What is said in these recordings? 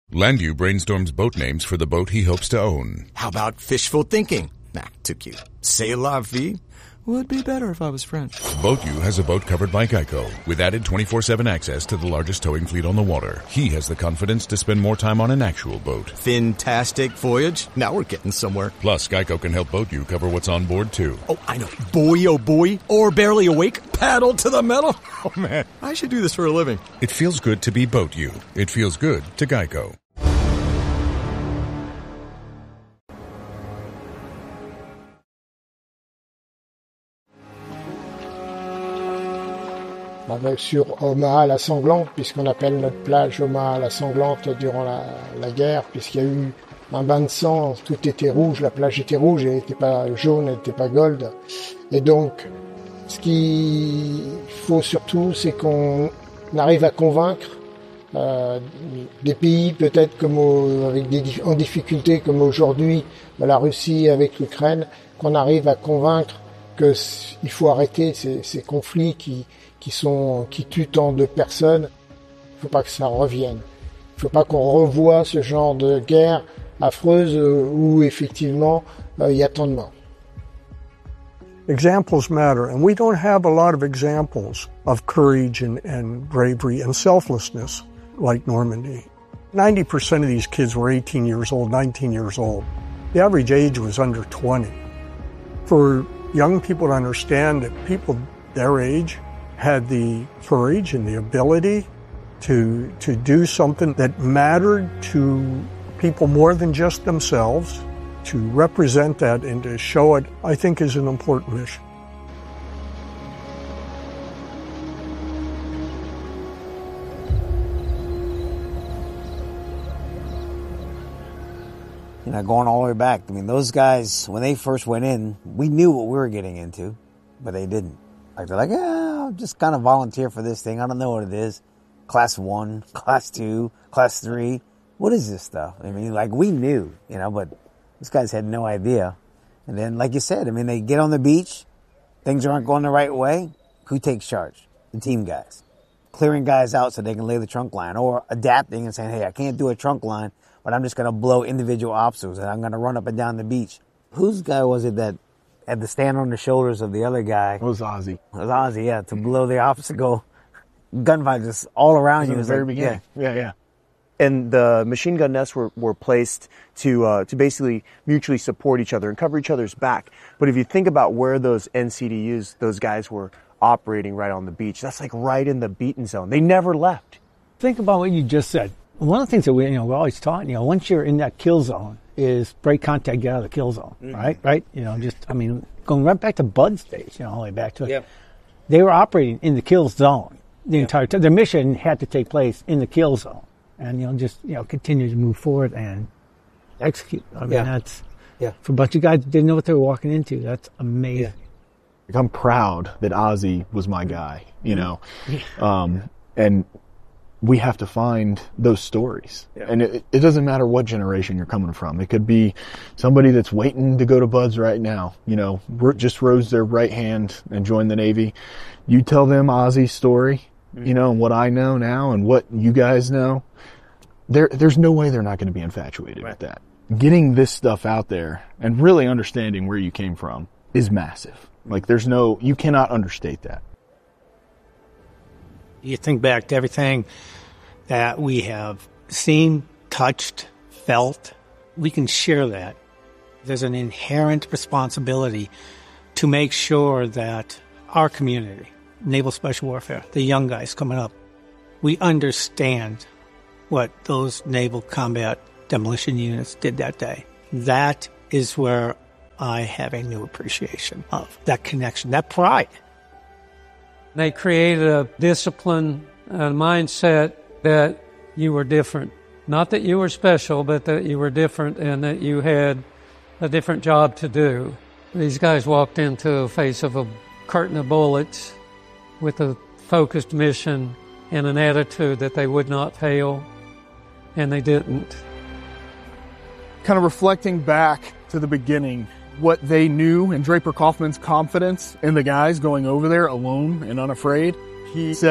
Landu brainstorms boat names for the boat he hopes to own. How about fishful thinking? Nah, too cute. C'est la vie would be better if I was French. BoatU has a boat covered by Geico with added 24/7 access to the largest towing fleet on the water. He has the confidence to spend more time on an actual boat. Fantastic voyage. Now we're getting somewhere. Plus, Geico can help BoatU cover what's on board, too. Oh, I know. Boy, oh boy. Or barely awake. Paddle to the metal. Oh, man. I should do this for a living. It feels good to be BoatU. It feels good to Geico. Sur Omaha la Sanglante, puisqu'on appelle notre plage Omaha la Sanglante durant la guerre, puisqu'il y a eu un bain de sang, tout était rouge, la plage était rouge, elle n'était pas jaune, elle n'était pas gold. Et donc, ce qu'il faut surtout, c'est qu'on arrive à convaincre des pays peut-être comme en difficulté comme aujourd'hui, la Russie avec l'Ukraine, qu'on arrive à convaincre qu'il faut arrêter ces conflits qui tuent tant de personnes. Il ne faut pas que ça revienne. Il ne faut pas qu'on revoie ce genre de guerre affreuse où effectivement il y a tant de morts. Examples matter, and we don't have a lot of examples of courage and bravery and selflessness like Normandy. 90% of these kids were 18 years old, 19 years old. The average age was under 20. For young people to understand that people their age had the courage and the ability to do something that mattered to people more than just themselves, to represent that and to show it, I think is an important mission. You know, going all the way back, I mean, those guys, when they first went in, we knew what we were getting into, but they didn't. Like, they're like, I'll just kind of volunteer for this thing. I don't know what it is. Class 1, Class 2, Class 3. What is this stuff? I mean, like, we knew, you know, but these guys had no idea. And then, like you said, I mean, they get on the beach. Things aren't going the right way. Who takes charge? The team guys. Clearing guys out so they can lay the trunk line, or adapting and saying, hey, I can't do a trunk line, but I'm just going to blow individual obstacles and I'm going to run up and down the beach. Whose guy was it that had to stand on the shoulders of the other guy? It was Ozzy. It was Ozzy, yeah, to blow the obstacle. Gunfight just all around you. In the very beginning. Yeah. And the machine gun nests were placed to basically mutually support each other and cover each other's back. But if you think about where those NCDUs, those guys were operating right on the beach, that's like right in the beaten zone. They never left. Think about what you just said. One of the things that we're always taught, once you're in that kill zone, is break contact, get out of the kill zone, right? Right? Going right back to Bud's days, all the way back to it. Yep. They were operating in the kill zone the entire time. Their mission had to take place in the kill zone, and continue to move forward and execute. I mean, that's for a bunch of guys that didn't know what they were walking into. That's amazing. Like, I'm proud that Ozzy was my guy, and we have to find those stories. Yeah. And it doesn't matter what generation you're coming from. It could be somebody that's waiting to go to Bud's right now, just rose their right hand and joined the Navy. You tell them Ozzy's story, and what I know now and what you guys know, there's no way they're not going to be infatuated with that. Getting this stuff out there and really understanding where you came from is massive. Like, you cannot understate that. You think back to everything that we have seen, touched, felt. We can share that. There's an inherent responsibility to make sure that our community, Naval Special Warfare, the young guys coming up, we understand what those naval combat demolition units did that day. That is where I have a new appreciation of that connection, that pride. They created a discipline, a mindset that you were different. Not that you were special, but that you were different and that you had a different job to do. These guys walked into the face of a curtain of bullets with a focused mission and an attitude that they would not fail, and they didn't. Kind of reflecting back to the beginning, what they knew and Draper Kaufman's confidence in the guys going over there alone and unafraid. He said,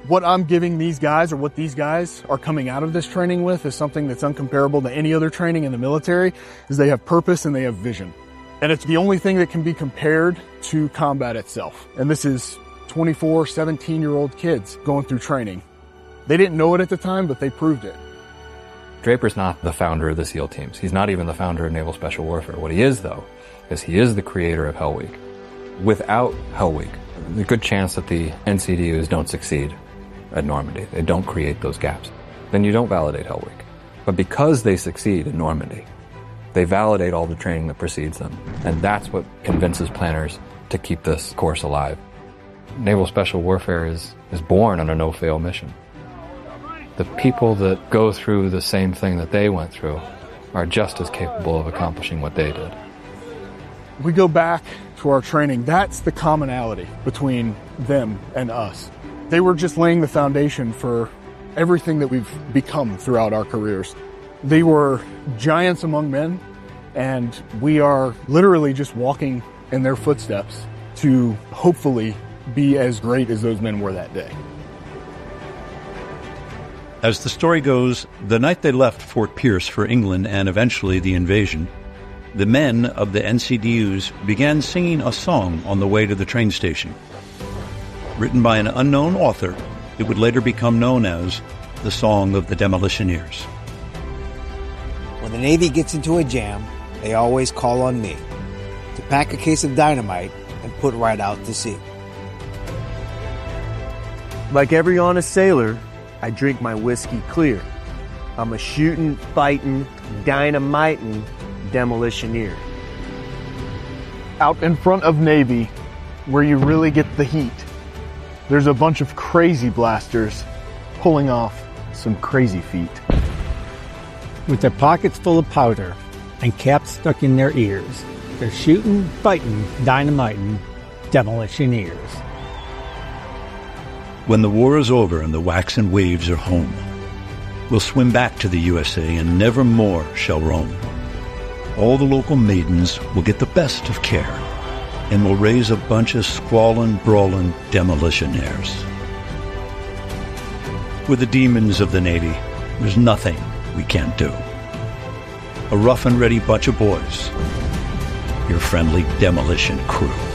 What I'm giving these guys, or what these guys are coming out of this training with, is something that's uncomparable to any other training in the military, is they have purpose and they have vision. And it's the only thing that can be compared to combat itself. And this is 24, 17-year-old kids going through training. They didn't know it at the time, but they proved it. Draper's not the founder of the SEAL teams. He's not even the founder of Naval Special Warfare. What he is, though, is he is the creator of Hell Week. Without Hell Week, there's a good chance that the NCDUs don't succeed at Normandy. They don't create those gaps. Then you don't validate Hell Week. But because they succeed in Normandy, they validate all the training that precedes them. And that's what convinces planners to keep this course alive. Naval Special Warfare is born on a no-fail mission. The people that go through the same thing that they went through are just as capable of accomplishing what they did. We go back to our training. That's the commonality between them and us. They were just laying the foundation for everything that we've become throughout our careers. They were giants among men, and we are literally just walking in their footsteps to hopefully be as great as those men were that day. As the story goes, the night they left Fort Pierce for England and eventually the invasion, the men of the NCDUs began singing a song on the way to the train station. Written by an unknown author, it would later become known as the Song of the Demolitioneers. When the Navy gets into a jam, they always call on me to pack a case of dynamite and put right out to sea. Like every honest sailor, I drink my whiskey clear. I'm a shooting, fighting, dynamiting demolitioneer. Out in front of Navy, where you really get the heat, there's a bunch of crazy blasters pulling off some crazy feet. With their pockets full of powder and caps stuck in their ears, they're shooting, fighting, dynamiting demolitioneers. When the war is over and the waxen waves are home, we'll swim back to the USA and never more shall roam. All the local maidens will get the best of care, and we'll raise a bunch of squalling, brawling demolitionaires. With the demons of the Navy, there's nothing we can't do. A rough and ready bunch of boys, your friendly demolition crew.